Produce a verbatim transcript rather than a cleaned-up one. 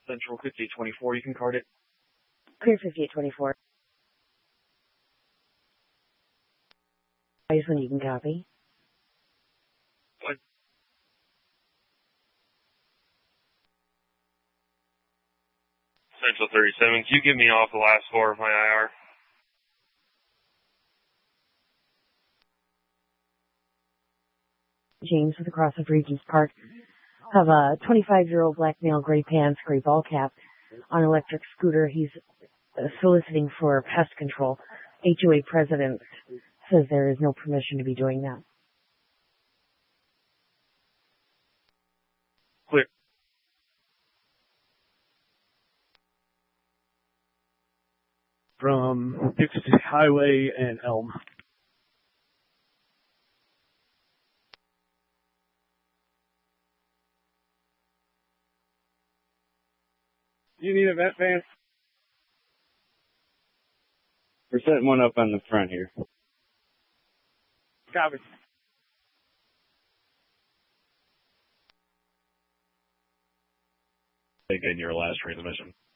Central fifty-eight twenty-four, you can card it. Clear fifty-eight twenty-four. This one you can copy. What? Central thirty-seven, can you give me off the last four of my I R? James with the Cross of Regents Park. Have a twenty-five-year-old black male, gray pants, gray ball cap, on an electric scooter. He's uh, soliciting for pest control. H O A president says there is no permission to be doing that. Clear. From Dixie Highway and Elm. You need a vet van? We're setting one up on the front here. Copy. Again, your last transmission.